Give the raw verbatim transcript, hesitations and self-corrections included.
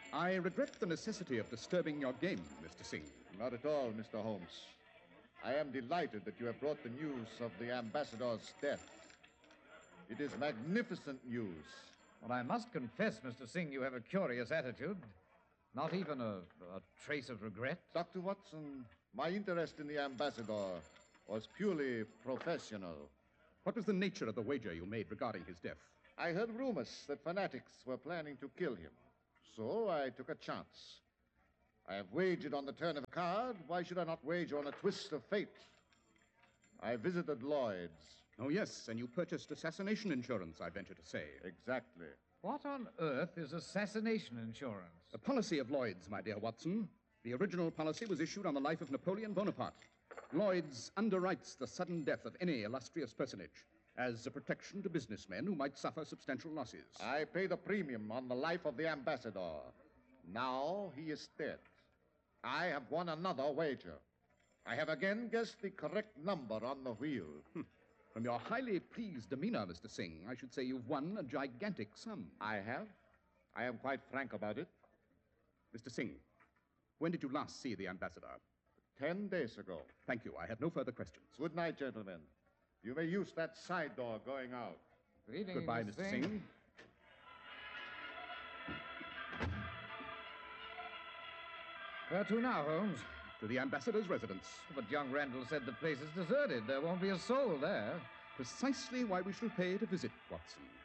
I regret the necessity of disturbing your game, Mister Singh. Not at all, Mister Holmes. I am delighted that you have brought the news of the ambassador's death. It is magnificent news. Well, I must confess, Mister Singh, you have a curious attitude. Not even a, a trace of regret. Doctor Watson, my interest in the ambassador was purely professional. What was the nature of the wager you made regarding his death? I heard rumors that fanatics were planning to kill him. So I took a chance. I have wagered on the turn of a card. Why should I not wager on a twist of fate? I visited Lloyd's. Oh, yes, and you purchased assassination insurance, I venture to say. Exactly. What on earth is assassination insurance? A policy of Lloyd's, my dear Watson. The original policy was issued on the life of Napoleon Bonaparte. Lloyd's underwrites the sudden death of any illustrious personage as a protection to businessmen who might suffer substantial losses. I pay the premium on the life of the ambassador. Now he is dead. I have won another wager. I have again guessed the correct number on the wheel. From your highly pleased demeanor, Mister Singh, I should say you've won a gigantic sum. I have. I am quite frank about it. Mister Singh, when did you last see the ambassador? Ten days ago. Thank you. I have no further questions. Good night, gentlemen. You may use that side door going out. Good evening, Goodbye, Mister Singh. Singh. Where to now, Holmes? To the ambassador's residence. But young Randall said the place is deserted. There won't be a soul there. Precisely why we shall pay it a visit, Watson.